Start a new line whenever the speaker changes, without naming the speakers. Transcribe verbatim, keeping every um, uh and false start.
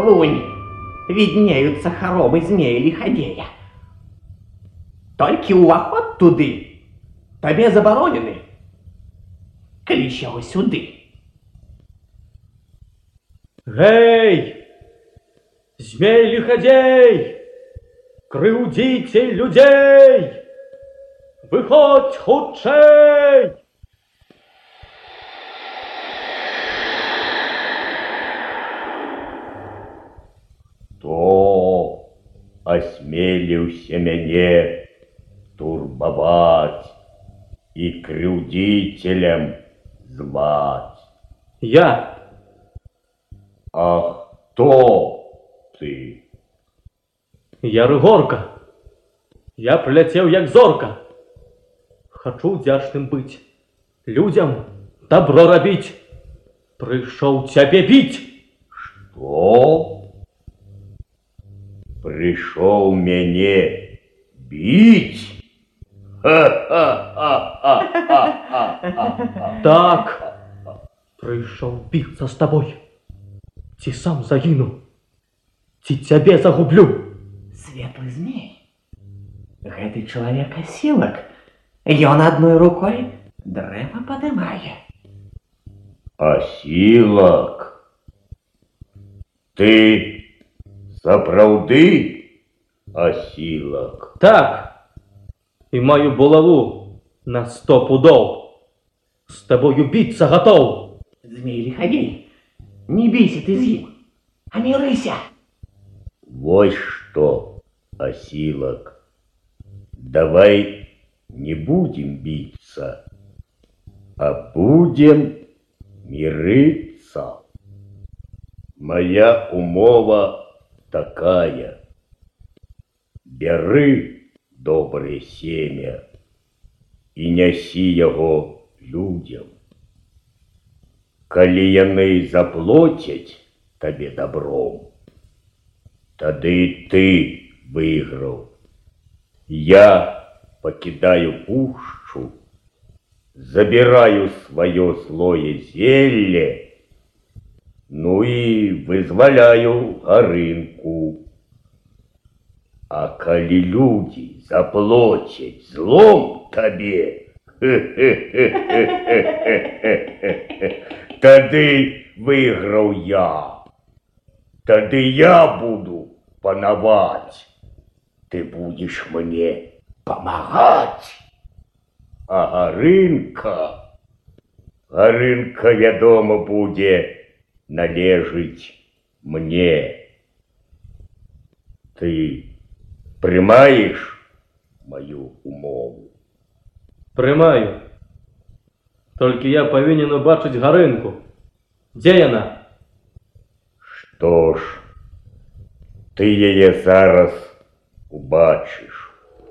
Вунь, виднеются хоромы змея-лиходея. Толькі ўваход туды табе забаронены, калі ще ось сюди.
Гей, змей-лиходей, крыўдзіцель людзей, выходь хутчэй!
Хто асмеліўся мяне турбовать и крюдителем звать?
Я.
А кто ты?
Я Рыгорка. Я прилетел як зорка. Хочу вдячным быть, людям добро робить. Пришел тебе бить.
Что? Пришел мяне бить?
Так, пришел биться с тобой. Ти сам загину, ти тебе загублю.
Светлый змей, гэты чалавек асілак, ён адной рукой дрэва падымае.
Асілак? Ты сапраўды асілак?
Так, и мою булаву на сто пудов. С тобою биться готов.
Змей-лиходей, не бейся ты з ім, а мірыся.
Вось что, асілак, давай не будем биться, а будем мириться. Моя умова такая: бяры доброе семя и нясі яго людям. Калі яны заплоцяць табе добром, тады ты выйграў. Я покидаю пушчу, забираю свое злое зелье, ну и вызволяю Гарынку. А калі люди заплоцяць злом табе, тады выйграў я. Тады я буду панаваць, ты будешь мне помогать. А Гарынка, Гарынка, вядома, будзе належыць мне. Ты прымаеш мою умову?
Прымаю. Только я повинен убачить Гарынку. Где яна?
Что ж, ты яе зараз убачыш.